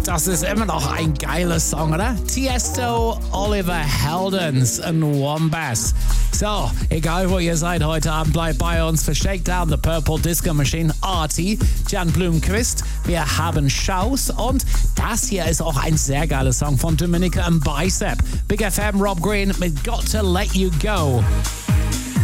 Das ist immer noch ein geiler Song, oder? Tiesto, Oliver Heldens und Wombats. So, egal wo ihr seid heute Abend, bleibt bei uns für Shakedown, The Purple Disco Machine, Artie, Jan Blomqvist. Wir haben Schaus und das hier ist auch ein sehr geiler Song von Dominica und Bicep. Big FM, Rob Green mit Got to Let You Go.